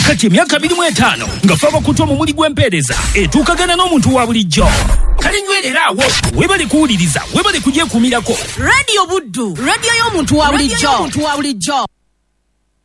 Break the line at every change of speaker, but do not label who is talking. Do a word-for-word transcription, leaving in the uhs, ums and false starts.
kati emyaka abiri mu etaano nga faba kutwa mu muli gw'empeereza etuukagana n'omuntu wa bulijjo. Kale nywerera awo webale kuwuliriza webale kugyekuumirako.
Radio Buddu, radio y'omuntu wa bulijjo.